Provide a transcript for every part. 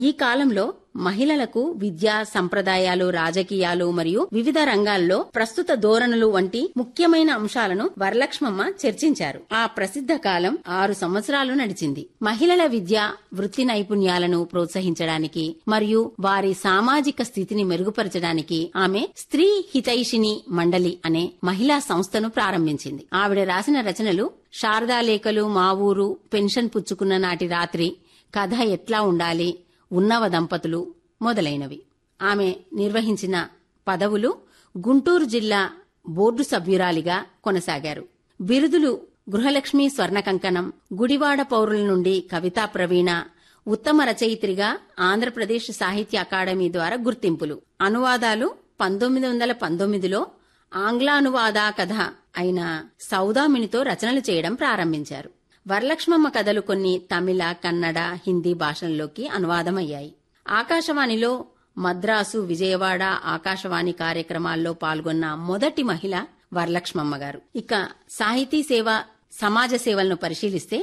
ఈ కాలంలో మహిళలకు విద్య, సంప్రదాయాలు, రాజకీయాలు మరియు వివిధ రంగాల్లో ప్రస్తుత ధోరణులు వంటి ముఖ్యమైన అంశాలను వరలక్ష్మమ్మ చర్చించారు. ఆ ప్రసిద్ధ కాలం 6 సంవత్సరాలు నడిచింది. మహిళల విద్య, వృత్తి నైపుణ్యాలను ప్రోత్సహించడానికి మరియు వారి సామాజిక స్థితిని మెరుగుపరచడానికి ఆమె స్త్రీ హితైషిణి మండలి అనే మహిళా సంస్థను ప్రారంభించింది. ఆవిడ రాసిన రచనలు శారదాలేఖలు, మా ఊరు, పెన్షన్ పుచ్చుకున్న నాటి రాత్రి, కథ ఎట్లా ఉండాలి, ఉన్నవ దంపతులు మొదలైనవి. ఆమె నిర్వహించిన పదవులు గుంటూరు జిల్లా బోర్డు సభ్యురాలిగా కొనసాగారు. బిరుదులు గృహలక్ష్మి స్వర్ణ కంకణం, గుడివాడ పౌరుల నుండి కవితా ప్రవీణ, ఉత్తమ రచయిత్రిగా ఆంధ్రప్రదేశ్ సాహిత్య అకాడమీ ద్వారా గుర్తింపులు. అనువాదాలు 1919లో ఆంగ్లానువాద కథ అయిన సౌదామినితో రచనలు చేయడం ప్రారంభించారు. వరలక్ష్మమ్మ కథలు కొన్ని తమిళ, కన్నడ, హిందీ భాషల్లోకి అనువాదమయ్యాయి. ఆకాశవాణిలో మద్రాసు, విజయవాడ ఆకాశవాణి కార్యక్రమాల్లో పాల్గొన్న మొదటి మహిళ వరలక్ష్మమ్మ గారు. ఇక సాహితీ సేవ, సమాజ సేవలను పరిశీలిస్తే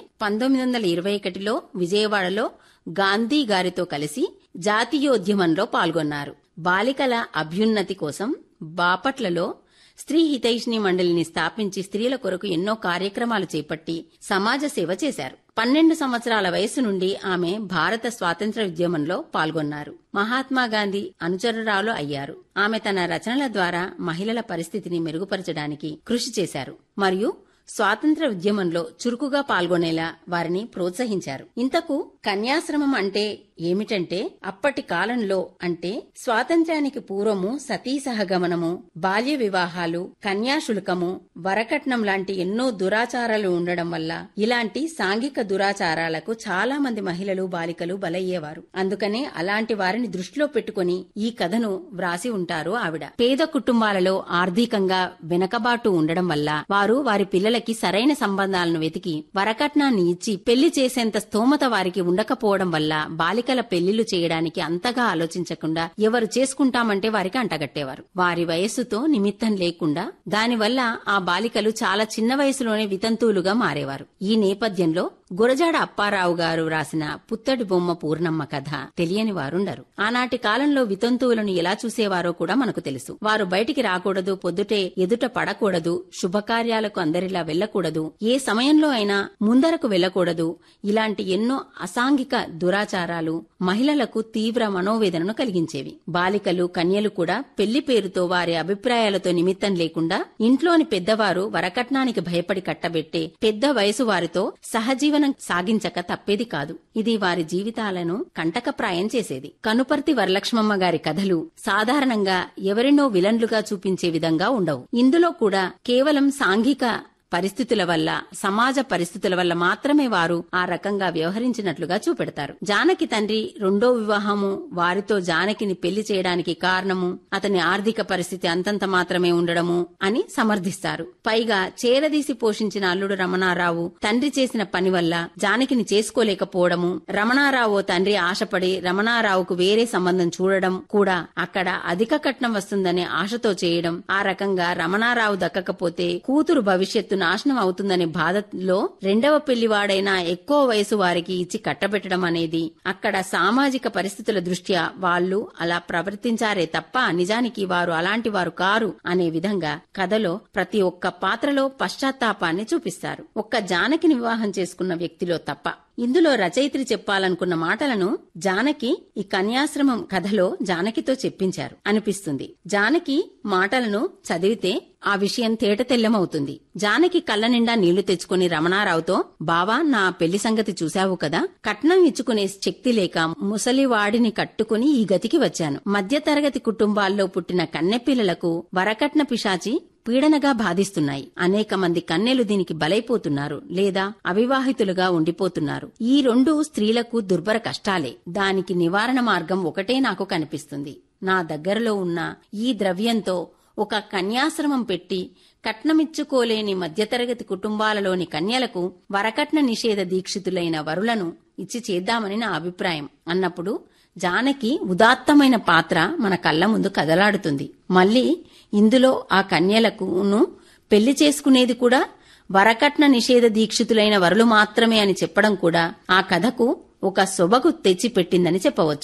1921లో విజయవాడలో గాంధీ గారితో కలిసి జాతీయోద్యమంలో పాల్గొన్నారు. బాలికల అభ్యున్నతి కోసం బాపట్లలో స్త్రీ హితైషిణి మండలిని స్థాపించి స్త్రీల కొరకు ఎన్నో కార్యక్రమాలు చేపట్టి సమాజ సేవ చేశారు. 12 సంవత్సరాల వయసు నుండి ఆమె భారత స్వాతంత్ర్య ఉద్యమంలో పాల్గొన్నారు. మహాత్మాగాంధీ అనుచరురాలు అయ్యారు. ఆమె తన రచనల ద్వారా మహిళల పరిస్థితిని మెరుగుపరచడానికి కృషి చేశారు మరియు స్వాతంత్ర్య ఉద్యమంలో చురుకుగా పాల్గొనేలా వారిని ప్రోత్సహించారు. ఇంతకు కన్యాశ్రమం అంటే ఏమిటంటే, అప్పటి కాలంలో అంటే స్వాతంత్ర్యానికి పూర్వము సతీ సహగమనము, బాల్య వివాహాలు, కన్యాశుల్కము, వరకట్నం లాంటి ఎన్నో దురాచారాలు ఉండడం వల్ల ఇలాంటి సాంఘిక దురాచారాలకు చాలా మంది మహిళలు, బాలికలు బలయ్యేవారు. అందుకనే అలాంటి వారిని దృష్టిలో పెట్టుకుని ఈ కథను వ్రాసి ఉంటారు ఆవిడ. పేద కుటుంబాలలో ఆర్థికంగా వెనకబాటు ఉండడం వల్ల వారు వారి పిల్లలకి సరైన సంబంధాలను వెతికి వరకట్నాన్ని ఇచ్చి పెళ్లి చేసేంత స్తోమత వారికి ఉండకపోవడం వల్ల బాలికల పెళ్లిళ్లు చేయడానికి అంతగా ఆలోచించకుండా ఎవరు చేసుకుంటామంటే వారికి అంటగట్టేవారు. వారి వయస్సుతో నిమిత్తం లేకుండా దానివల్ల ఆ బాలికలు చాలా చిన్న వయసులోనే వితంతువులుగా మారేవారు. ఈ నేపథ్యంలో గురజాడ అప్పారావు గారు రాసిన పుత్తడి బొమ్మ పూర్ణమ్మ కథ తెలియని వారుండరు. ఆనాటి కాలంలో వితంతువులను ఎలా చూసేవారో కూడా మనకు తెలుసు. వారు బయటికి రాకూడదు, పొద్దుటే ఎదుట పడకూడదు, శుభకార్యాలకు అందరిలా వెళ్లకూడదు, ఏ సమయంలో అయినా ముందరకు వెళ్లకూడదు. ఇలాంటి ఎన్నో అసాంఘిక దురాచారాలు మహిళలకు తీవ్ర మనోవేదనను కలిగించేవి. బాలికలు, కన్యలు కూడా పెళ్లి పేరుతో వారి అభిప్రాయాలతో నిమిత్తం లేకుండా ఇంట్లోని పెద్దవారు వరకట్నానికి భయపడి కట్టబెట్టే పెద్ద వయసు వారితో సహజీవనం సాగించక తప్పేది కాదు. ఇది వారి జీవితాలను కంటకప్రాయం చేసేది. కనుపర్తి వరలక్ష్మమ్మ గారి కథలు సాధారణంగా ఎవరినో విలన్లుగా చూపించే విధంగా ఉండవు. ఇందులో కూడా కేవలం సాంఘిక పరిస్థితుల వల్ల, సమాజ పరిస్థితుల వల్ల మాత్రమే వారు ఆ రకంగా వ్యవహరించినట్లుగా చూపెడతారు. జానకి తండ్రి రెండో వివాహము, వారితో జానకిని పెళ్లి చేయడానికి కారణము అతని ఆర్థిక పరిస్థితి అంతంత మాత్రమే ఉండడము అని సమర్థిస్తారు. పైగా చేరదీసి పోషించిన అల్లుడు రమణారావు తండ్రి చేసిన పని వల్ల జానకిని చేసుకోలేకపోవడము, రమణారావు తండ్రి ఆశపడి రమణారావుకు వేరే సంబంధం చూడడం కూడా అక్కడ అధిక కట్నం వస్తుందనే ఆశతో చేయడం, ఆ రకంగా రమణారావు దక్కకపోతే కూతురు భవిష్యత్తు నాశనం అవుతుందనే బాధలో రెండవ పెళ్లివాడైనా ఎక్కువ వయసు వారికి ఇచ్చి కట్టబెట్టడం అనేది అక్కడ సామాజిక పరిస్థితుల దృష్ట్యా వాళ్లు అలా ప్రవర్తించారే తప్ప నిజానికి వారు అలాంటి వారు కారు అనే విధంగా కథలో ప్రతి ఒక్క పాత్రలో పశ్చాత్తాపాన్ని చూపిస్తారు. ఒక్క జానకిని వివాహం చేసుకున్న వ్యక్తిలో తప్ప. ఇందులో రచయిత్రి చెప్పాలనుకున్న మాటలను జానకి ఈ కన్యాశ్రమం కథలో జానకితో చెప్పించారు అనిపిస్తుంది. జానకి మాటలను చదివితే ఆ విషయం తేటతెల్లమవుతుంది. జానకి కళ్ళ నిండా నీళ్లు తెచ్చుకుని రమణారావుతో, బావా, నా పెళ్లి సంగతి చూశావు కదా, కట్నం ఇచ్చుకునే శక్తి లేక ముసలివాడిని కట్టుకుని ఈ గతికి వచ్చాను. మధ్యతరగతి కుటుంబాల్లో పుట్టిన కన్నెపిల్లలకు వరకట్న పిశాచి పీడనగా బాధిస్తున్నాయి. అనేక మంది కన్నెలు దీనికి బలైపోతున్నారు లేదా అవివాహితులుగా ఉండిపోతున్నారు. ఈ రెండు స్త్రీలకు దుర్భర కష్టాలే. దానికి నివారణ మార్గం ఒకటే నాకు కనిపిస్తుంది. నా దగ్గరలో ఉన్న ఈ ద్రవ్యంతో ఒక కన్యాశ్రమం పెట్టి కట్నమిచ్చుకోలేని మధ్యతరగతి కుటుంబాలలోని కన్యలకు వరకట్న నిషేధ దీక్షితులైన వరులను ఇచ్చి చేద్దామని నా అభిప్రాయం అన్నప్పుడు జానకి ఉదాత్తమైన పాత్ర మన కళ్ల ముందు కదలాడుతుంది. మళ్లీ ఇందులో ఆ కన్యలకును పెళ్లి చేసుకునేది కూడా వరకట్న నిషేధ దీక్షితులైన వరులు మాత్రమే అని చెప్పడం కూడా ఆ కథకు ఒక సొబగు తెచ్చిపెట్టిందని చెప్పవచ్చు.